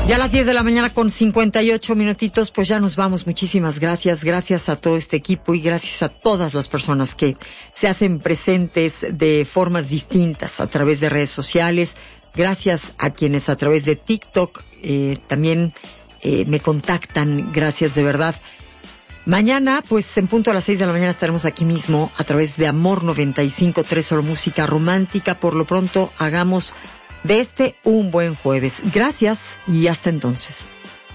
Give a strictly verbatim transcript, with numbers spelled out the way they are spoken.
Ya a las diez de la mañana con cincuenta y ocho minutitos, pues ya nos vamos. Muchísimas gracias. Gracias a todo este equipo y gracias a todas las personas que se hacen presentes de formas distintas a través de redes sociales. Gracias a quienes a través de TikTok eh, también eh, me contactan. Gracias de verdad. Mañana, pues en punto a las seis de la mañana estaremos aquí mismo a través de Amor noventa y cinco punto tres, solo música romántica. Por lo pronto, hagamos de este un buen jueves. Gracias y hasta entonces.